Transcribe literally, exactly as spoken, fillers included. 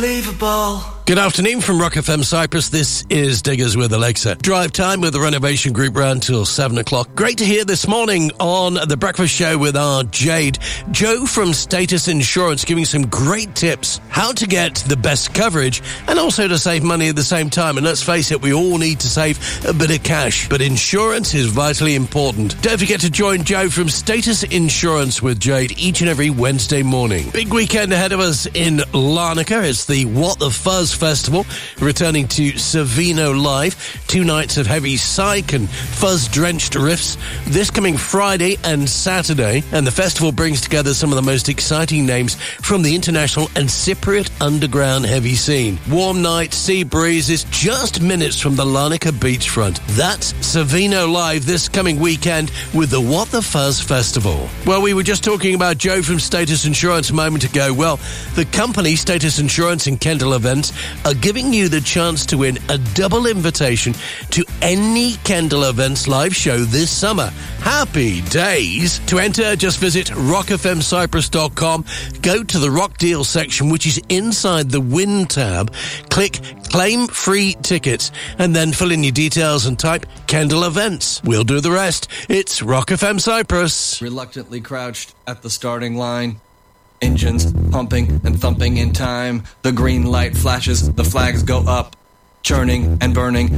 unbelievable. Good afternoon from Rock F M Cyprus. This is Diggers with Alexa. Drive time with the Renovation Group round till seven o'clock. Great to hear this morning on The Breakfast Show with our Jade, Joe from Status Insurance, giving some great tips how to get the best coverage and also to save money at the same time. And let's face it, we all need to save a bit of cash, but insurance is vitally important. Don't forget to join Joe from Status Insurance with Jade each and every Wednesday morning. Big weekend ahead of us in Larnaca. It's the What the Fuzz Festival, returning to Savino Live. Two nights of heavy psych and fuzz-drenched riffs this coming Friday and Saturday. And the festival brings together some of the most exciting names from the international and Cypriot underground heavy scene. Warm nights, sea breezes, just minutes from the Larnaca beachfront. That's Savino Live this coming weekend with the What the Fuzz Festival. Well, we were just talking about Joe from Status Insurance a moment ago. Well, the company Status Insurance and Kendall Events are giving you the chance to win a double invitation to any Kendall Events live show this summer. Happy days! To enter, just visit rock f m cyprus dot com, go to the Rock Deal section, which is inside the Win tab, click Claim Free Tickets, and then fill in your details and type Kendall Events. We'll do the rest. It's Rock F M Cyprus. Reluctantly crouched at the starting line. Engines pumping and thumping in time. The green light flashes, the flags go up. Churning and burning